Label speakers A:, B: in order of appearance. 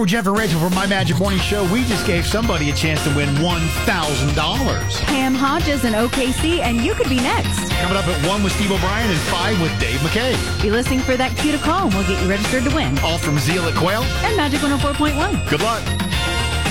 A: with Jeff and Rachel from My Magic Morning Show. We just gave somebody a chance to win $1,000.
B: Pam Hodges in OKC, and you could be next.
A: Coming up at 1 with Steve O'Brien and 5 with Dave McKay.
B: Be listening for that cue to call, and we'll get you registered to win.
A: All from Zeal at Quail.
B: And Magic 104.1.
A: Good luck.